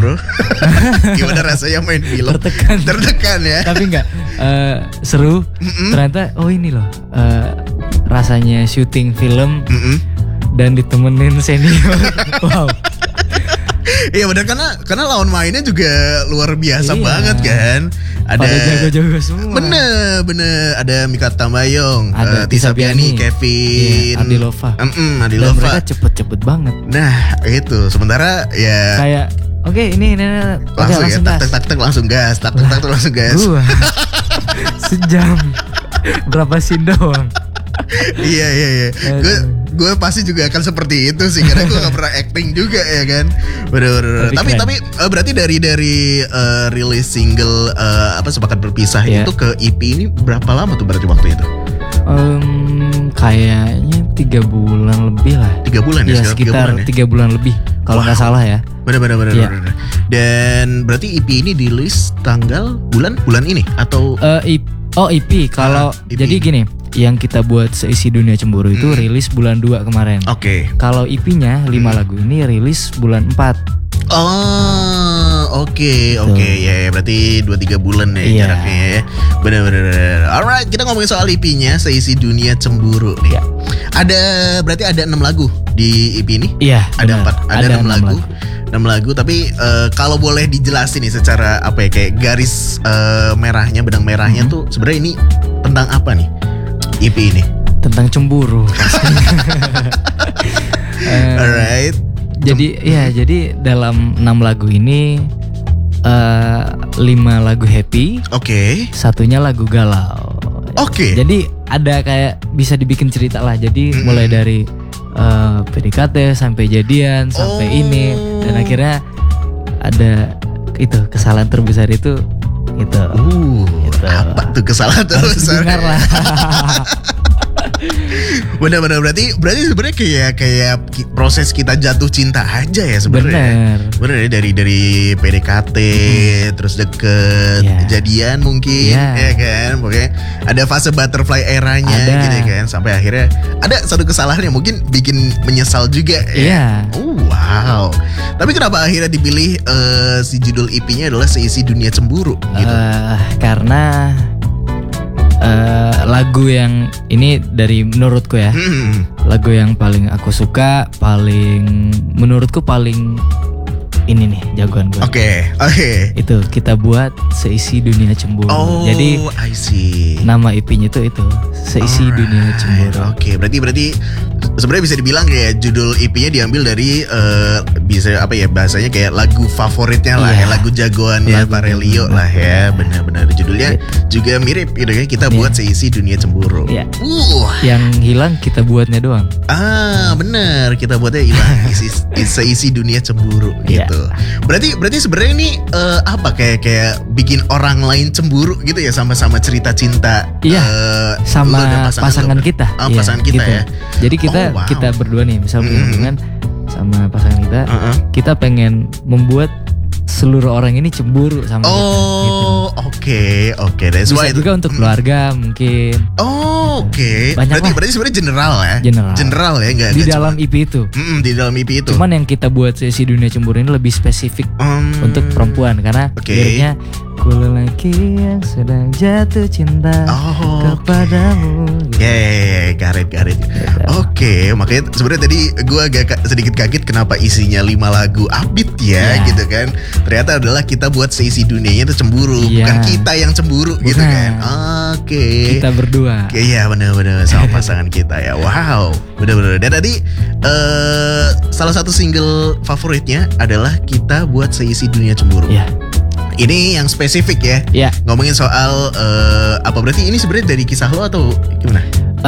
bro. Gimana rasanya main film? Tertekan ya. Tapi enggak seru. Ternyata ini loh rasanya syuting film dan ditemenin senior. Wow. Iya benar, karena lawan mainnya juga luar biasa banget kan. Ada jago-jago semua. Bener ada Mika Tambayong, ada Tisa Piani, Kevin, Adi Lova. Adi Dan Lova. mereka cepet-cepet banget. Nah itu sementara ya kayak oke, ini langsung ya tak langsung gas, tak langsung gas. Gua sejam berapa scene doang. Iya. Gue pasti juga akan seperti itu sih, karena gue gak pernah acting juga ya kan. Bener. Tapi berarti dari rilis single Sepakat Berpisah itu ke EP ini berapa lama tuh berarti waktu itu? Kayaknya 3 bulan lebih lah. 3 bulan ya? Sekitar 3 bulan lebih kalau nggak salah ya. Bener. Dan berarti EP ini dirilis tanggal bulan ini atau? EP kalau EP. Jadi gini, yang kita buat Seisi Dunia Cemburu itu rilis bulan 2 kemarin. Oke. Kalau EP-nya 5 lagu ini rilis bulan 4. Oh, oke. Ya, berarti 2-3 bulan ya jaraknya ya. Bener. Alright, kita ngomongin soal EP-nya Seisi Dunia Cemburu nih. Berarti ada 6 lagu di EP ini? Iya. Ada 6 lagu. 6 lagu, tapi kalau boleh dijelasin nih secara kayak garis merahnya, benang merahnya tuh sebenarnya ini tentang apa nih EP ini? Tentang cemburu pastinya. Alright. Jadi dalam 6 lagu ini 5 lagu happy. Oke. Satunya lagu galau. Oke. Jadi ada kayak bisa dibikin cerita lah. Jadi mulai dari PDKT sampai jadian sampai ini, dan akhirnya ada itu kesalahan terbesar itu gitu. Apa tuh kesalahan terbesar? Dengar lah. Benar berarti sebenarnya kayak proses kita jatuh cinta aja ya sebenarnya. Bener ya, dari PDKT terus deket, jadian mungkin ya kan. Pokoknya ada fase butterfly eranya gitu kan, sampai akhirnya ada satu kesalahan yang mungkin bikin menyesal juga ya. Wow. Tapi kenapa akhirnya dipilih si judul EP-nya adalah Seisi Dunia Cemburu gitu? Karena lagu yang ini dari menurutku ya, lagu yang paling aku suka, menurutku paling ini nih jagoan gue. Oke. Itu kita buat Seisi Dunia Cemburu. Jadi I see. nama EP-nya itu Seisi Dunia Cemburu. Oke, berarti sebenarnya bisa dibilang kayak judul EP-nya diambil dari bisa bahasanya kayak lagu favoritnya lah ya, lagu jagoannya Parelio lah ya. Benar-benar judulnya juga mirip gitu ya, kita buat Seisi Dunia Cemburu. Yang hilang kita buatnya doang. Benar, kita buatnya hilang Seisi Dunia Cemburu gitu. Berarti sebenarnya ini kayak bikin orang lain cemburu gitu ya, sama-sama cerita cinta. Sama pasangan kita. Pasangan kita gitu. Ya. Jadi kita berdua nih, misal punya hubungan sama pasangan kita, kita pengen membuat seluruh orang ini cemburu sama kita. Oke. Bisa juga untuk keluarga mungkin. Berarti sebenarnya general ya. General ya, enggak di dalam EP itu. Di dalam EP itu. Cuman yang kita buat Seisi Dunia Cemburu ini lebih spesifik untuk perempuan, karena liriknya ku lelaki yang sedang jatuh cinta kepadamu. Garet. Oke, makanya sebenarnya tadi gue agak sedikit kaget kenapa isinya 5 lagu upbeat ya gitu kan. Ternyata adalah kita buat Seisi Dunianya itu cemburu, bukan kita yang cemburu gitu kan. Oke. Kita berdua. Iya benar-benar sama pasangan kita ya. Wow, benar-benar. Dan tadi salah satu single favoritnya adalah kita buat Seisi Dunia Cemburu. Ini yang spesifik ya. Ngomongin soal berarti ini sebenarnya dari kisah lo atau gimana?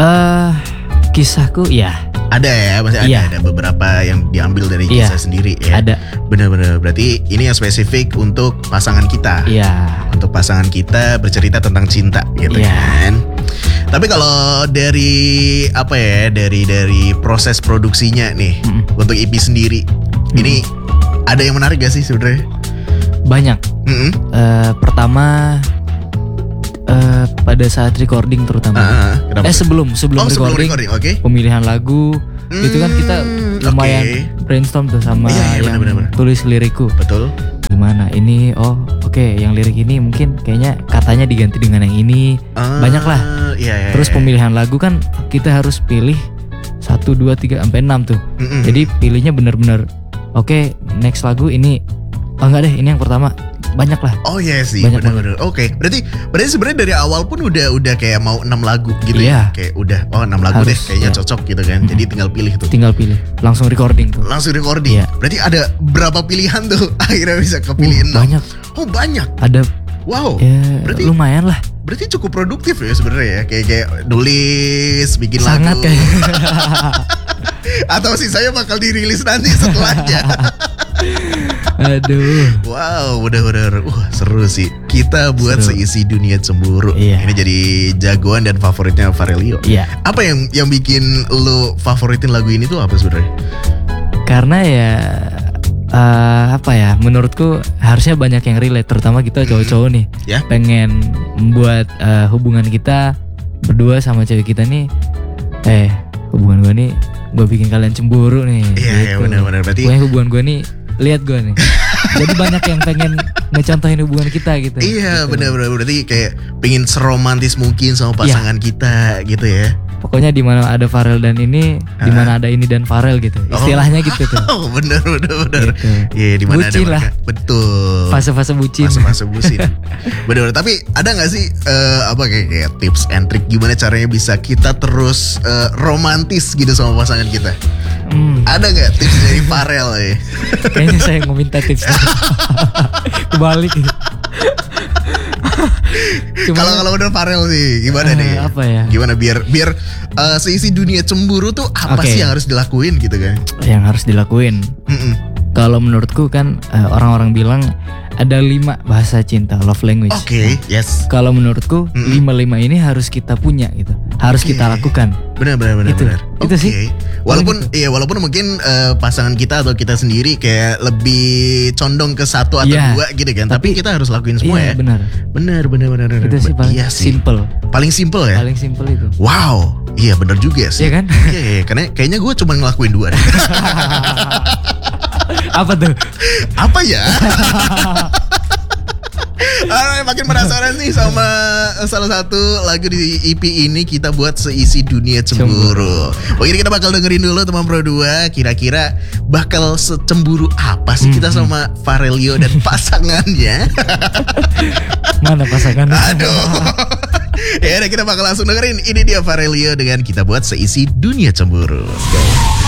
Kisahku ada ya, masih ada beberapa yang diambil dari kisah sendiri ya. Ada. Benar-benar. Berarti ini yang spesifik untuk pasangan kita. Untuk pasangan kita bercerita tentang cinta gitu kan. Tapi kalau dari dari proses produksinya nih untuk EP sendiri, ini ada yang menarik gak sih sebenarnya? Banyak. Pertama pada saat recording terutama. Sebelum recording pemilihan lagu itu kan kita lumayan brainstorm tuh sama yang bener. Tulis lirikku. Betul. gimana ini, oke, yang lirik ini mungkin kayaknya katanya diganti dengan yang ini. Banyak lah. Iya. Terus pemilihan lagu kan kita harus pilih 1, 2, 3 sampai 6 tuh. Jadi pilihnya benar-benar oke, next lagu ini enggak deh, ini yang pertama. Banyak lah. Oh iya sih, benar-benar. Oke, berarti sebenarnya dari awal pun udah kayak mau 6 lagu gitu ya. Kayak udah 6 lagu harus, deh kayaknya cocok gitu kan. Jadi tinggal pilih tuh. Tinggal pilih. Langsung recording tuh. Iya. Berarti ada berapa pilihan tuh akhirnya bisa kepilih 6? Banyak. Oh, banyak. Ada. Wow. Ya, berarti lumayan lah. Berarti cukup produktif ya sebenarnya ya. Kayak nulis, bikin sangat lagu. Kayak. Atau sih saya bakal dirilis nanti setelahnya. Aduh. Wow, bener-bener seru sih. Kita buat seisi dunia cemburu. Ini jadi jagoan dan favoritnya Farelio. Apa yang bikin lu favoritin lagu ini tuh apa sebenarnya? Karena ya apa ya, menurutku harusnya banyak yang relate, terutama kita cowok-cowok nih. Pengen membuat hubungan kita berdua sama cewek kita nih, hubungan gue nih gue bikin kalian cemburu nih. Iya, gitu. Benar-benar. Berarti hubungan gue nih, lihat gue nih. Jadi banyak yang pengen ngecontohin hubungan kita gitu. Iya, gitu. Benar-benar. Berarti kayak pengen seromantis mungkin sama pasangan kita gitu ya. Pokoknya di mana ada Farel dan ini, di mana ada ini dan Farel gitu. Istilahnya gitu tuh. Oh, benar. Gitu. Iya, di mana ada lah. Betul. Fase-fase bucin. Fase-fase bucin. Benar. Tapi ada nggak sih kayak tips and trick gimana caranya bisa kita terus romantis gitu sama pasangan kita? Ada nggak tips dari Farel ya? Kayaknya saya mau minta tips. Kebalik. Kalau udah Farel sih gimana nih? Apa ya? Gimana biar seisi dunia cemburu tuh apa sih yang harus dilakuin gitu kan? Yang harus dilakuin. Kalau menurutku kan orang-orang bilang ada 5 bahasa cinta, love language. Oke, yes. Kalau menurutku 5 ini harus kita punya gitu. Harus kita lakukan. Benar. Itu sih. Walaupun mungkin pasangan kita atau kita sendiri kayak lebih condong ke 1 atau 2 gitu kan. Tapi kita harus lakuin semua ya. Benar. Itu sih paling simple. Paling simple ya? Paling simple itu. Wow. Iya benar juga sih. Iya kan? Iya. Kayaknya gue cuma ngelakuin 2 deh. Apa tuh? Apa ya? Makin penasaran nih sama salah satu lagu di EP ini kita buat seisi dunia cemburu. Ini kita bakal dengerin dulu teman Pro 2. Kira-kira bakal secemburu apa sih kita sama Farelio dan pasangannya? Mana pasangannya? Aduh. Ya udah kita bakal langsung dengerin. Ini dia Farelio dengan kita buat seisi dunia cemburu. Let's go.